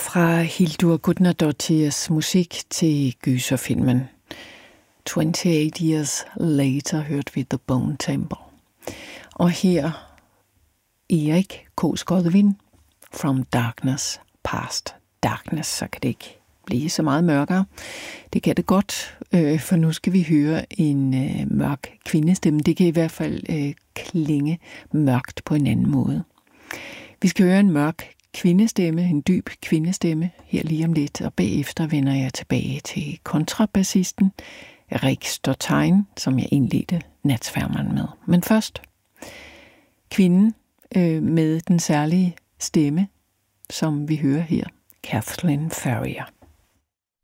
Fra Hildur Gudnadottirs musik til gyserfilmen 28 Years Later hørte vi The Bone Temple. Og her Erik K. Skodvin, From Darkness Past Darkness, så kan det ikke blive så meget mørkere. Det kan det godt, for nu skal vi høre en mørk kvindestemme. Det kan i hvert fald klinge mørkt på en anden måde. Vi skal høre en mørk kvindestemme, en dyb kvindestemme, her lige om lidt, og bagefter vender jeg tilbage til kontrabassisten Rik Stortein, som jeg indledte Natsværmeren med. Men først kvinden med den særlige stemme, som vi hører her, Kathleen Ferrier.